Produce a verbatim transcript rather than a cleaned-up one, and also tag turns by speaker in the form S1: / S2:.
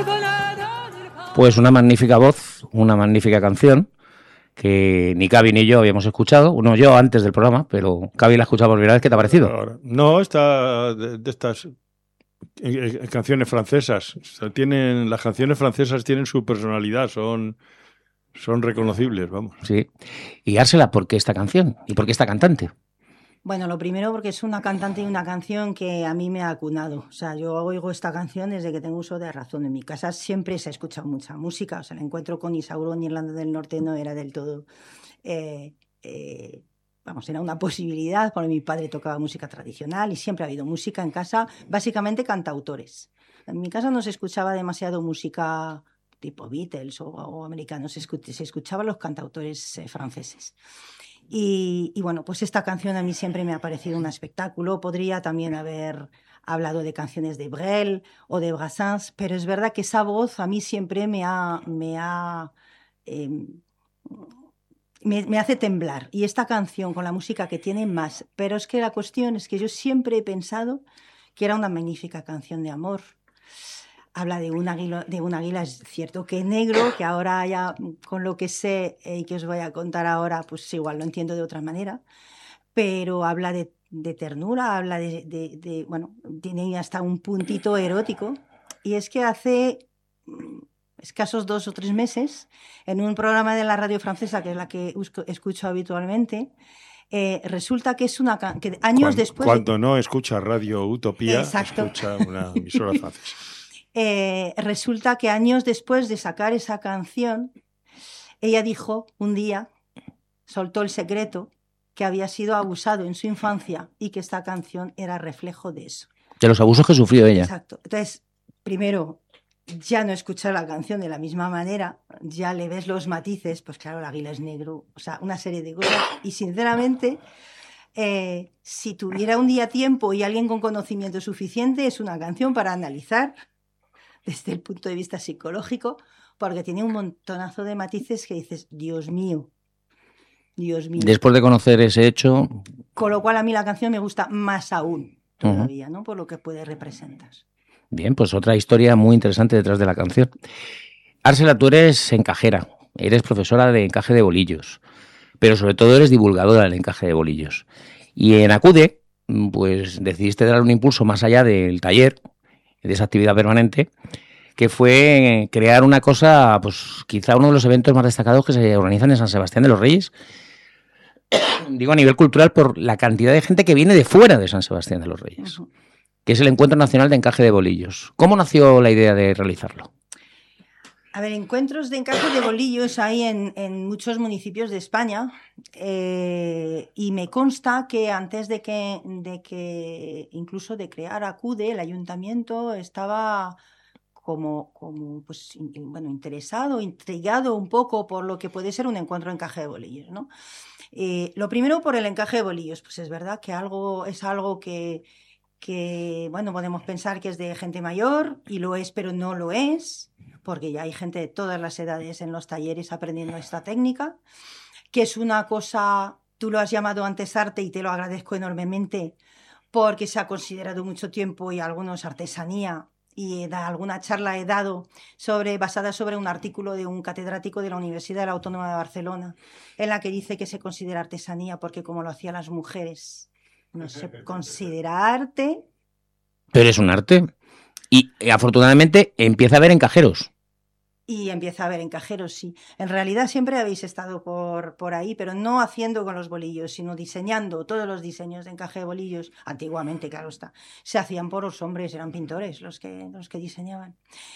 S1: Pues una magnífica voz, una magnífica canción que ni Cavi ni yo habíamos escuchado. Uno yo antes del programa, pero Cavi la ha escuchado por primera vez. ¿Qué te ha parecido?
S2: No, está de, de estas eh, canciones francesas. O sea, tienen, las canciones francesas tienen su personalidad, son, son reconocibles, vamos.
S1: Sí. Y Ársela, ¿por qué esta canción? ¿Y por qué esta cantante?
S3: Bueno, lo primero porque es una cantante y una canción que a mí me ha acunado. O sea, yo oigo esta canción desde que tengo uso de razón. En mi casa siempre se ha escuchado mucha música. O sea, el encuentro con Isauro en Irlanda del Norte no era del todo... Eh, eh, vamos, era una posibilidad, porque mi padre tocaba música tradicional y siempre ha habido música en casa, básicamente cantautores. En mi casa no se escuchaba demasiado música tipo Beatles o, o americanos, se, escuch se escuchaban los cantautores eh, franceses. Y, y bueno, pues esta canción a mí siempre me ha parecido un espectáculo. Podría también haber hablado de canciones de Brel o de Brassens, pero es verdad que esa voz a mí siempre me ha... Me ha eh, Me, me hace temblar. Y esta canción, con la música que tiene, más. Pero es que la cuestión es que yo siempre he pensado que era una magnífica canción de amor. Habla de un águila, de un águila, es cierto que negro, que ahora ya con lo que sé y eh, que os voy a contar ahora, pues igual lo entiendo de otra manera. Pero habla de, de ternura, habla de, de, de... Bueno, tiene hasta un puntito erótico. Y es que hace... escasos dos o tres meses, en un programa de la radio francesa, que es la que escucho habitualmente, eh, resulta que es una... que años
S2: cuando,
S3: después...
S2: Cuando
S3: de...
S2: no escucha Radio Utopía,
S3: Exacto.
S2: escucha una emisora francesa.
S3: eh, resulta que años después de sacar esa canción, ella dijo un día, soltó el secreto, que había sido abusado en su infancia y que esta canción era reflejo de eso.
S1: De los abusos que sufrió ella.
S3: Exacto. Entonces, primero... ya no escuchar la canción de la misma manera, ya le ves los matices, pues claro, el águila es negro, o sea, una serie de cosas. Y sinceramente, eh, si tuviera un día tiempo y alguien con conocimiento suficiente, es una canción para analizar desde el punto de vista psicológico, porque tiene un montonazo de matices que dices, Dios mío, Dios mío.
S1: Después de conocer ese hecho...
S3: Con lo cual a mí la canción me gusta más aún todavía, uh-huh. ¿no? Por lo que puede representar.
S1: Bien, pues otra historia muy interesante detrás de la canción. Ársela, tú eres encajera, eres profesora de encaje de bolillos, pero sobre todo eres divulgadora del encaje de bolillos. Y en Acude, pues decidiste dar un impulso más allá del taller, de esa actividad permanente, que fue crear una cosa, pues quizá uno de los eventos más destacados que se organizan en San Sebastián de los Reyes, digo a nivel cultural por la cantidad de gente que viene de fuera de San Sebastián de los Reyes. Uh-huh. Que es el Encuentro Nacional de Encaje de Bolillos. ¿Cómo nació la idea de realizarlo?
S3: A ver, encuentros de encaje de bolillos hay en, en muchos municipios de España eh, y me consta que antes de que, de que incluso de crear Acude, el ayuntamiento estaba como, como pues, in, bueno, interesado, intrigado un poco por lo que puede ser un encuentro de encaje de bolillos, ¿no? Eh, lo primero por el encaje de bolillos, pues es verdad que algo, es algo que... que, bueno, podemos pensar que es de gente mayor, y lo es, pero no lo es, porque ya hay gente de todas las edades en los talleres aprendiendo esta técnica, que es una cosa, tú lo has llamado antes arte y te lo agradezco enormemente, porque se ha considerado mucho tiempo y algunos artesanía, y da, alguna charla he dado sobre, basada sobre un artículo de un catedrático de la Universidad de la Autónoma de Barcelona, en la que dice que se considera artesanía porque como lo hacían las mujeres, no se considera arte.
S1: Pero es un arte. Y eh, afortunadamente empieza a haber encajeros.
S3: Y empieza a haber encajeros, sí. En realidad siempre habéis estado por, por ahí, pero no haciendo con los bolillos, sino diseñando. Todos los diseños de encaje de bolillos, antiguamente, claro está, se hacían por los hombres, eran pintores los que, los que diseñaban.